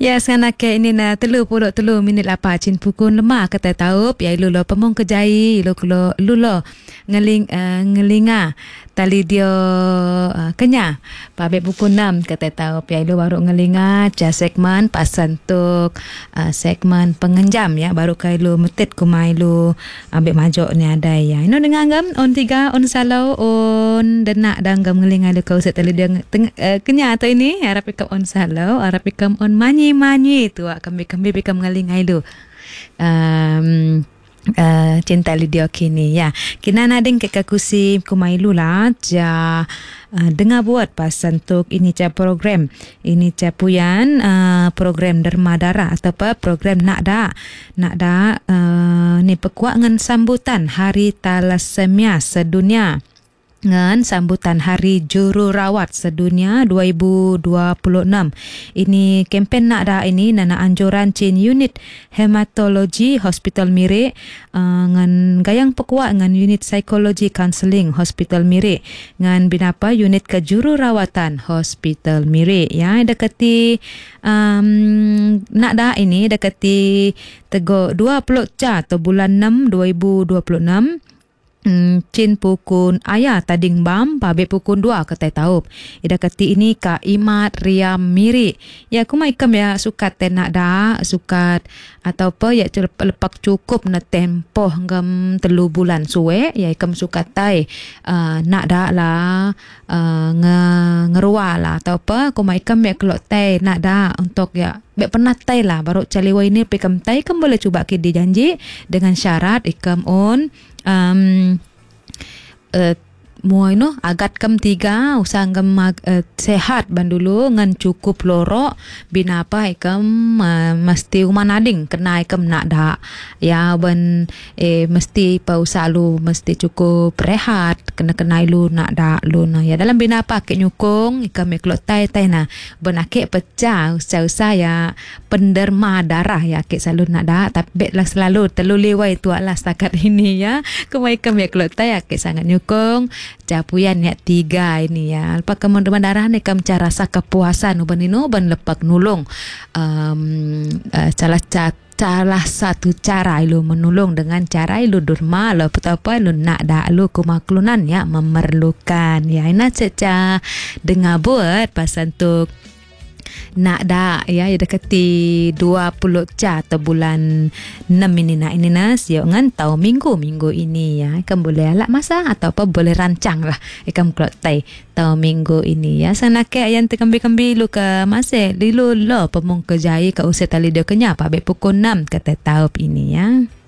Ya, sekarang ke ini na 33 minit apa cin pukul lemah kata taup ya ilu lo pemong kejai ilu lo ngelinga tali dia kenya pabek pukul 6 kata taup ya ilu baru ngelinga ca segmen pasantuk segmen pengenjam ya baru kai ilu metit kumai ilu ambek majok ni ada ya ino dengan gam on 3 on salau on denak danggam ngelinga ilu kau set tali dia kenya atau ini harap ikam on salau harap ikam on manyi tu kami bekam ngalingai lu cinta lidio kini ya kina nading ke kakusi kumailu lah ja dengar buat pasantuk ini ca program ini ca puyan program derma darah atau apa program nakda ni pekuat ngan sambutan hari thalassemia sedunia dengan sambutan Hari Jururawat Sedunia 2026. Ini kempen nakda ini nana anjuran cin unit hematologi Hospital Miri ngan gayang pekuat ngan unit psikologi counseling Hospital Miri ngan binapa unit kejururawatan Hospital Miri ya dekati nakda ini dekati tego 20 ca atau bulan 6 2026 cin pukun ayah tading bam pabe pukun 2 ketai taup ida kati ini ka imat riam miri ya kuma ikam ya sukat tenak da sukat atau apa ya lepak cukup na tempoh ngam 3 bulan suwe ya ikam sukat tai nak da lah ngerua lah atau apa kuma ikam ya kelok tai nak da untuk ya bek pernah tai lah baru caliwa ini pikam tai ikam boleh cuba ke dijanji dengan syarat ikam on muai no agat kam 3 usah ngam sehat bandulu ngan cukup lorok binapa ikam mesti umanading kena ikam nak dak ya ban mesti pa usah lu mesti cukup rehat kena lu nak dak lu na ya dalam binapa ke nyukung ikam eklok tai na ban ake pecah usah ya penderma darah ya ke selalu nak dak tapi lah selalu telu lewai tu lah setakat ini ya kumai ikam eklok tai ake sangat nyukung capuyan ya 3 ini ya lepas kemenderma darah ni kam cara rasa kepuasan uban ino ban lepak nulung salah satu cara ilu menulung dengan cara ilu derma lo petapa ilu nak dak lu kumaklunan ya memerlukan ya ina ceca dengar buat pasantuk nak dak ya dekati 20 ca atau bulan 6 ini siok ngan tau minggu ini ya ikam boleh alak masa atau apa boleh rancang lah ikam klot tai tau minggu ini ya sana ke yang terkambi-kambi lu ke masih lilu lo pemung kejai ke usia tali dia kenya apa be pukul 6 kata taup ini ya.